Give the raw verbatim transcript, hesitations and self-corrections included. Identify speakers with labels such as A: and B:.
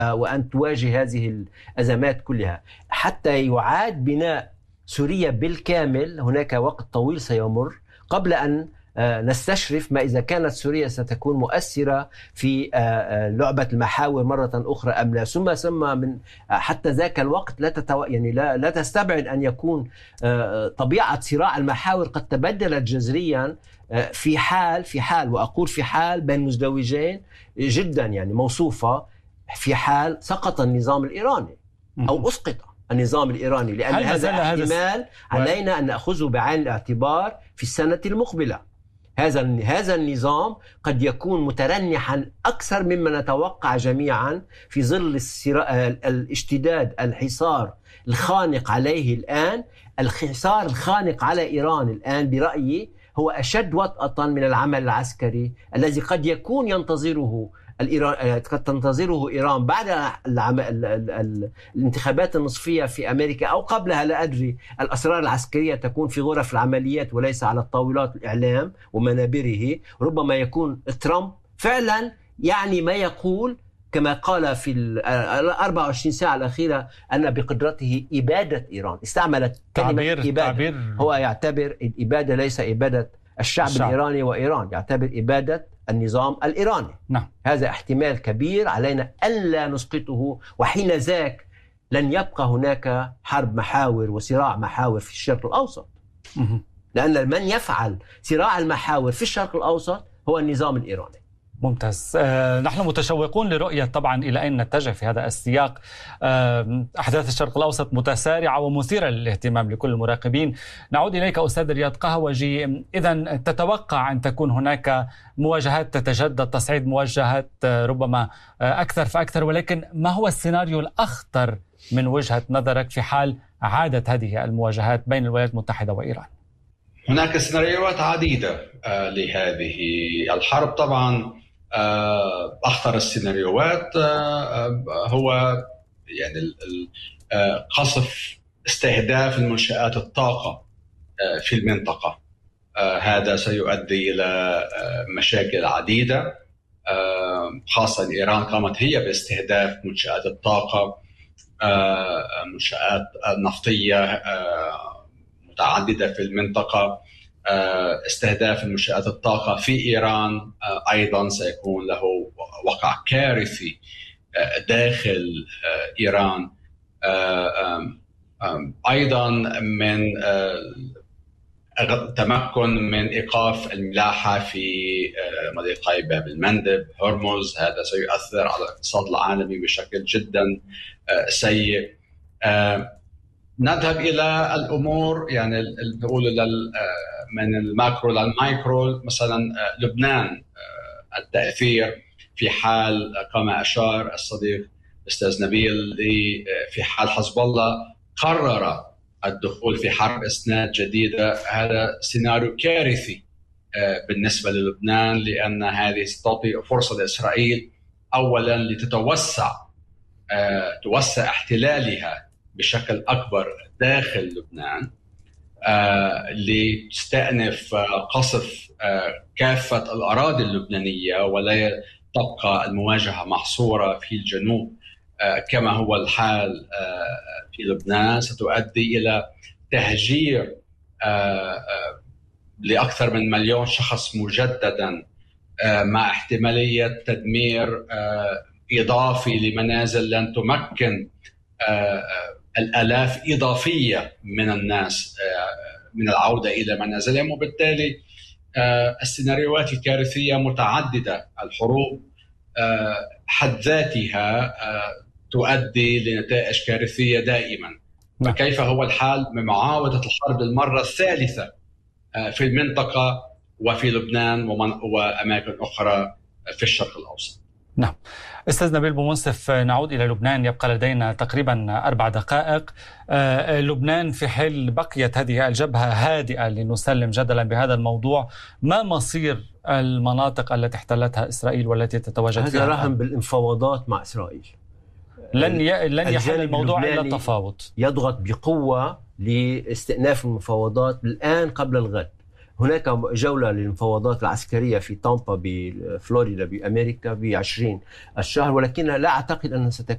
A: وأن تواجه هذه الأزمات كلها حتى يعاد بناء سوريا بالكامل. هناك وقت طويل سيمر قبل أن نستشرف ما إذا كانت سوريا ستكون مؤثرة في لعبة المحاور مرة أخرى أم لا. ثم ثم من حتى ذاك الوقت لا تتو... يعني لا لا تستبعد أن يكون طبيعة صراع المحاور قد تبدلت جذريا في حال في حال وأقول في حال بين مزدوجين جدا يعني موصوفة، في حال سقط النظام الإيراني أو أسقط النظام الإيراني، لأن هذا احتمال علينا أن نأخذه بعين الاعتبار في السنة المقبلة. هذا هذا النظام قد يكون مترنحا أكثر مما نتوقع جميعا في ظل الاشتداد الحصار الخانق عليه الآن. الحصار الخانق على إيران الآن برأيي هو أشد وطأة من العمل العسكري الذي قد يكون ينتظره الإيران، قد تنتظره إيران بعد العم... ال... ال... ال... الانتخابات النصفية في أمريكا أو قبلها، لا أدري. الأسرار العسكرية تكون في غرف العمليات وليس على الطاولات الإعلام ومنابره. ربما يكون ترامب فعلا يعني ما يقول كما قال في ال أربع وعشرين ساعة الأخيرة أن بقدرته إبادة إيران. استعملت كلمة إبادة. تعبير. هو يعتبر الإبادة ليس إبادة الشعب, الشعب الإيراني وإيران، يعتبر إبادة النظام الإيراني.
B: نعم.
A: هذا احتمال كبير علينا ألا نسقطه، وحين ذاك لن يبقى هناك حرب محاور وصراع محاور في الشرق الأوسط. م- لأن من يفعل صراع المحاور في الشرق الأوسط هو النظام الإيراني.
B: ممتاز. آه، نحن متشوقون لرؤية طبعا إلى أين نتجه في هذا السياق. آه، أحداث الشرق الأوسط متسارعة ومثيرة للاهتمام لكل المراقبين. نعود إليك أستاذ رياض قهوجي. إذن تتوقع أن تكون هناك مواجهات تتجدد، تصعيد مواجهات آه، ربما آه، أكثر فأكثر، ولكن ما هو السيناريو الأخطر من وجهة نظرك في حال عادت هذه المواجهات بين الولايات المتحدة وإيران؟
C: هناك سيناريوهات عديدة آه، لهذه الحرب. طبعا آه، أخطر السيناريوهات آه، هو يعني قصف استهداف المنشآت الطاقة آه، في المنطقة. آه، هذا سيؤدي إلى آه، مشاكل عديدة، آه، خاصة إيران قامت هي باستهداف منشآت الطاقة، آه، منشآت نفطية آه، متعددة في المنطقة. استهداف المنشآت الطاقة في إيران أيضا سيكون له وقع كارثي داخل إيران. أيضا من تمكن من إيقاف الملاحة في مضيقي باب المندب هرمز، هذا سيؤثر على الاقتصاد العالمي بشكل جدا سيء. نذهب إلى الأمور يعني نقول من الماكرو للمايكرو. مثلا لبنان، التأثير في حال كما أشار الصديق أستاذ نبيل في حال حزب الله قرر الدخول في حرب إسناد جديدة، هذا سيناريو كارثي بالنسبة للبنان، لأن هذه تعطي فرصة لإسرائيل أولا لتتوسع توسع احتلالها بشكل أكبر داخل لبنان، آه، لتستأنف آه، قصف آه، كافة الأراضي اللبنانية، ولا تبقى المواجهة محصورة في الجنوب آه، كما هو الحال آه، في لبنان. ستؤدي إلى تهجير آه، آه، لأكثر من مليون شخص مجددا، آه، مع احتمالية تدمير آه، إضافي لمنازل لن تمكن آه، الآلاف إضافية من الناس من العودة إلى منازلهم. وبالتالي السيناريوهات الكارثية متعددة. الحروب حد ذاتها تؤدي لنتائج كارثية دائما. فكيف هو الحال بمعاودة الحرب للمرة الثالثة في المنطقة وفي لبنان وأماكن أخرى في الشرق الأوسط؟
B: نعم. أستاذ نبيل بومنصف، نعود إلى لبنان، يبقى لدينا تقريبا أربع دقائق. آه لبنان في حال بقيت هذه الجبهة هادئة لنسلم جدلا بهذا الموضوع، ما مصير المناطق التي احتلتها إسرائيل والتي تتواجد فيها؟
A: هذا رهن بالمفاوضات مع إسرائيل.
B: لن ي... لن يحل الموضوع إلا التفاوض.
A: يضغط بقوة لاستئناف المفاوضات الآن قبل الغد. هناك جولة للمفاوضات العسكرية في تامبا بفلوريدا بأمريكا بعشرين الشهر، ولكن لا أعتقد أنها ستكون